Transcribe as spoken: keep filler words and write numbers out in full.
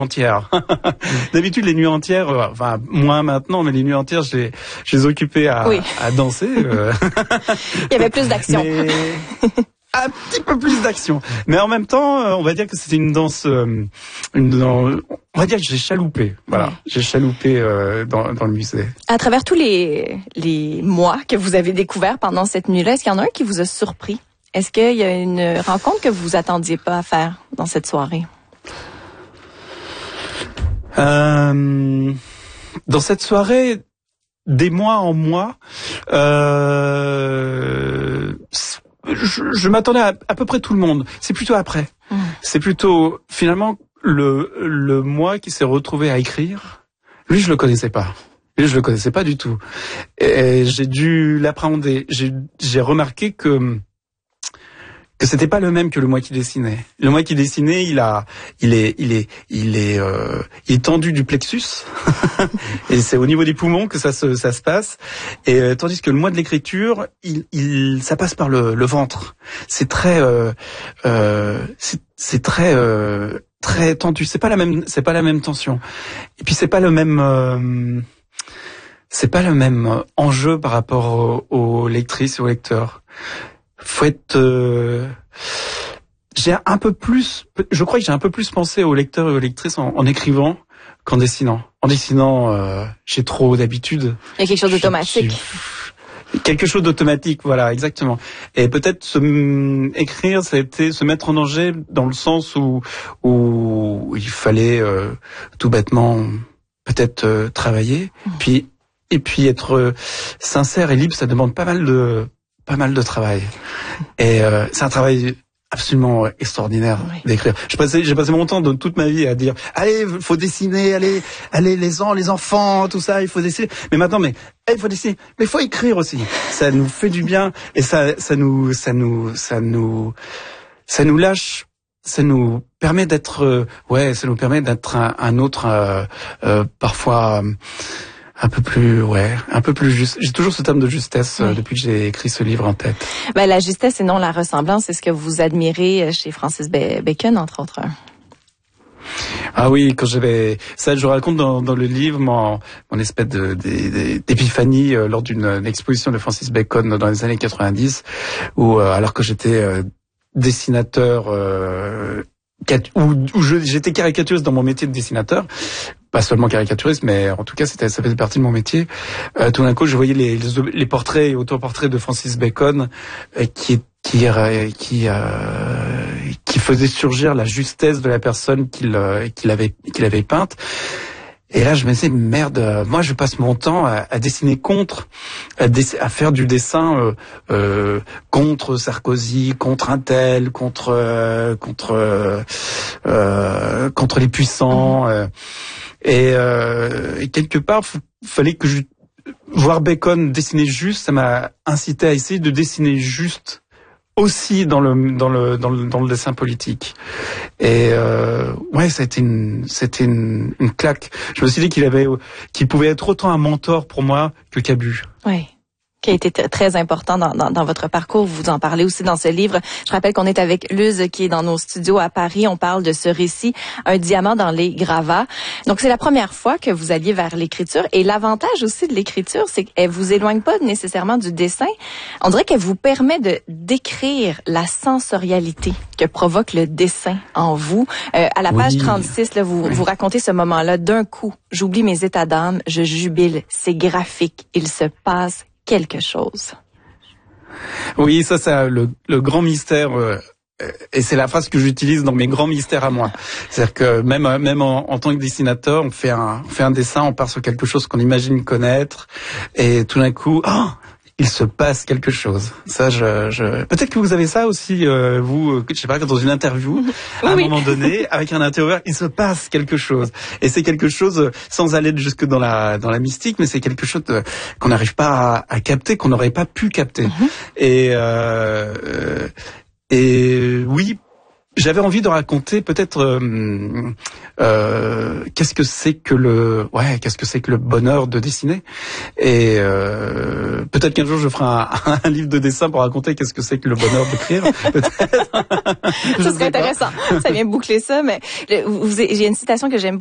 entières. D'habitude, les nuits entières, euh, enfin moins maintenant, mais les nuits entières, je les, je les occupais à, oui. à danser. Euh. Il y avait plus d'action. Mais... un petit peu plus d'action. Mais en même temps, euh, on va dire que c'était une danse, euh, une danse, on va dire que j'ai chaloupé. Voilà, ouais. j'ai chaloupé euh, dans, dans le musée. À travers tous les, les mois que vous avez découverts pendant cette nuit-là, est-ce qu'il y en a un qui vous a surpris? Est-ce qu'il y a une rencontre que vous attendiez pas à faire dans cette soirée? Euh, dans cette soirée, des mois en mois, euh, je, je m'attendais à à peu près tout le monde. C'est plutôt après. Mmh. C'est plutôt finalement le le moi qui s'est retrouvé à écrire. Lui, je le connaissais pas. Lui, je le connaissais pas du tout. Et j'ai dû l'appréhender. J'ai j'ai remarqué que que c'était pas le même que le moi qui dessinait. Le moi qui dessinait, il a, il est, il est, il est, euh, il est tendu du plexus, et c'est au niveau des poumons que ça se, ça se passe. Et euh, tandis que le moi de l'écriture, il, il, ça passe par le, le ventre. C'est très, euh, euh, c'est, c'est très, euh, très tendu. C'est pas la même, c'est pas la même tension. Et puis c'est pas le même. Euh, c'est pas le même enjeu par rapport aux, aux lectrices et aux lecteurs. Faut être, euh, j'ai un peu plus, je crois que j'ai un peu plus pensé aux lecteurs et aux lectrices en, en écrivant qu'en dessinant. En dessinant, euh, j'ai trop d'habitude. Il y a quelque chose d'automatique. Quelque chose d'automatique, voilà, exactement. Et peut-être se, écrire, ça a été se mettre en danger dans le sens où, où il fallait euh, tout bêtement peut-être euh, travailler, mmh. puis et puis être euh, sincère et libre, ça demande pas mal de pas mal de travail. Et euh, c'est un travail absolument extraordinaire oui. d'écrire. J'ai passé, j'ai passé mon temps dans toute ma vie à dire, allez, faut dessiner, allez, allez, les ans, les enfants, tout ça, il faut dessiner. Mais maintenant, mais, il faut dessiner, mais il faut écrire aussi. Ça nous fait du bien et ça, ça nous, ça nous, ça nous, ça nous lâche, ça nous permet d'être, euh, ouais, ça nous permet d'être un, un autre, euh, euh, parfois. Euh, Un peu plus, ouais, un peu plus juste. J'ai toujours ce terme de justesse oui. euh, depuis que j'ai écrit ce livre en tête. Ben, la justesse et non la ressemblance, c'est ce que vous admirez chez Francis Bacon, entre autres. Ah oui, quand j'avais, ça je raconte dans, dans le livre mon, mon espèce de, de, d'épiphanie euh, lors d'une exposition de Francis Bacon dans les années quatre-vingt-dix, où euh, alors que j'étais euh, dessinateur, euh, où, où je, j'étais caricaturiste dans mon métier de dessinateur. Pas seulement caricaturiste, mais en tout cas, c'était, ça faisait partie de mon métier. Euh, tout d'un coup, je voyais les, les, les portraits et autoportraits de Francis Bacon euh, qui, qui, euh, qui, euh, qui faisaient surgir la justesse de la personne qu'il, euh, qu'il avait, qu'il avait peinte. Et là, je me disais, merde, moi, je passe mon temps à, à dessiner contre, à, dess- à faire du dessin euh, euh, contre Sarkozy, contre un tel, contre, euh, contre, euh, euh, contre les puissants. Euh, et, euh, et quelque part, il fallait que je... Voir Bacon dessiner juste, ça m'a incité à essayer de dessiner juste aussi dans le dans le dans le dans le dessin politique. Et euh, ouais, c'était une c'était une, une claque. Je me suis dit qu'il avait qu'il pouvait être autant un mentor pour moi que Cabu. Oui. Qui a été t- très important dans, dans, dans votre parcours. Vous en parlez aussi dans ce livre. Je rappelle qu'on est avec Luz qui est dans nos studios à Paris. On parle de ce récit, Un diamant dans les gravats. Donc, c'est la première fois que vous alliez vers l'écriture. Et l'avantage aussi de l'écriture, c'est qu'elle vous éloigne pas nécessairement du dessin. On dirait qu'elle vous permet de décrire la sensorialité que provoque le dessin en vous. Euh, à la page oui. trente-six, là, vous, oui. vous racontez ce moment-là. D'un coup, j'oublie mes états d'âme, je jubile. C'est graphique. Il se passe quelque chose. Oui, ça, c'est le, le grand mystère, euh, et c'est la phrase que j'utilise dans mes grands mystères à moi. C'est-à-dire que même même en, en tant que dessinateur, on fait un on fait un dessin, on part sur quelque chose qu'on imagine connaître, et tout d'un coup, oh, il se passe quelque chose. Ça, je, je... peut-être que vous avez ça aussi, euh, vous, je sais pas, dans une interview, à un oui. moment donné, avec un intervieweur, il se passe quelque chose. Et c'est quelque chose, sans aller jusque dans la dans la mystique, mais c'est quelque chose de, qu'on n'arrive pas à, à capter, qu'on n'aurait pas pu capter. Mm-hmm. Et euh, et oui, J'avais envie de raconter peut-être euh, euh, qu'est-ce que c'est que le ouais qu'est-ce que c'est que le bonheur de dessiner, et euh, peut-être qu'un jour je ferai un, un livre de dessin pour raconter qu'est-ce que c'est que le bonheur d'écrire. Peut-être. Ce serait intéressant. Ça vient boucler ça, mais le, vous, j'ai une citation que j'aime